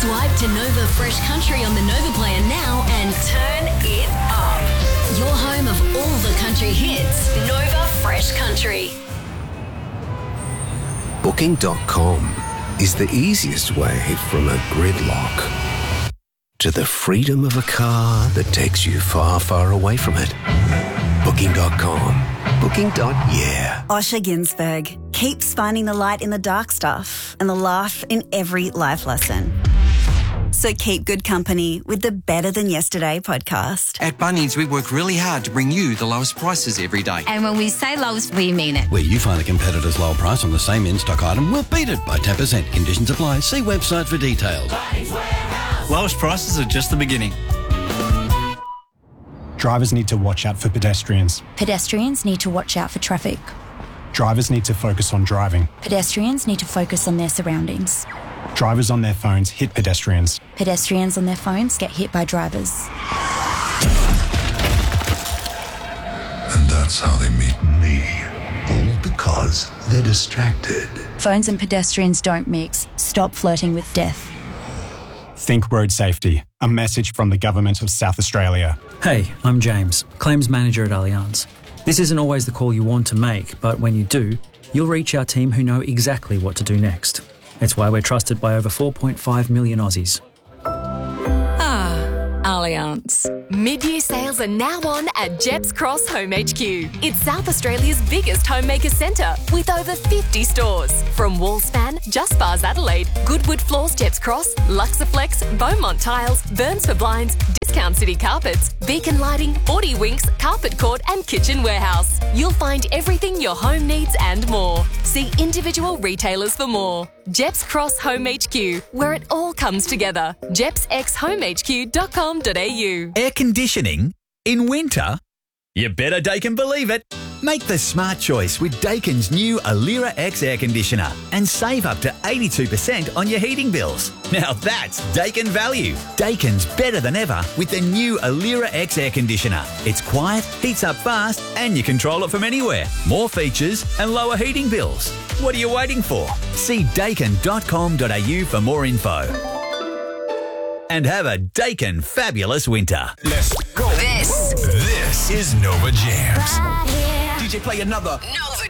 Swipe to Nova Fresh Country on the Nova Player now and turn it up. Your home of all the country hits. Nova Fresh Country. Booking.com is the easiest way from a gridlock to the freedom of a car that takes you far, far away from it. Booking.com. Booking.yeah. Osher Ginsberg keeps finding the light in the dark stuff and the laugh in every life lesson. So keep good company with the Better Than Yesterday podcast. At Bunnings, we work really hard to bring you the lowest prices every day. And when we say lowest, we mean it. Where you find a competitor's low price on the same in-stock item, we'll beat it by 10%. Conditions apply. See website for details. Lowest prices are just the beginning. Drivers need to watch out for pedestrians. Pedestrians need to watch out for traffic. Drivers need to focus on driving. Pedestrians need to focus on their surroundings. Drivers on their phones hit pedestrians. Pedestrians on their phones get hit by drivers. And that's how they meet me. All because they're distracted. Phones and pedestrians don't mix. Stop flirting with death. Think road safety. A message from the Government of South Australia. Hey, I'm James, Claims Manager at Allianz. This isn't always the call you want to make, but when you do, you'll reach our team who know exactly what to do next. It's why we're trusted by over 4.5 million Aussies. Allianz. Mid-year sales are now on at Jeps Cross Home HQ. It's South Australia's biggest homemaker centre with over 50 stores. From Wallspan, Just Bars Adelaide, Goodwood Floors Jeps Cross, Luxaflex, Beaumont Tiles, Burns for Blinds, Discount City Carpets, Beacon Lighting, 40 Winks, Carpet Court and Kitchen Warehouse. You'll find everything your home needs and more. See individual retailers for more. Jeps Cross Home HQ, where it all comes together. jepsxhomehq.com.au. Air conditioning in winter? You better Daikin believe it. Make the smart choice with Daikin's new Alira X air conditioner and save up to 82% on your heating bills. Now that's Daikin value. Daikin's better than ever with the new Alira X air conditioner. It's quiet, heats up fast, and you control it from anywhere. More features and lower heating bills. What are you waiting for? See daikin.com.au for more info. And have a Daikin fabulous winter. Let's go. This is Nova Jams. right here. DJ, play another. Nova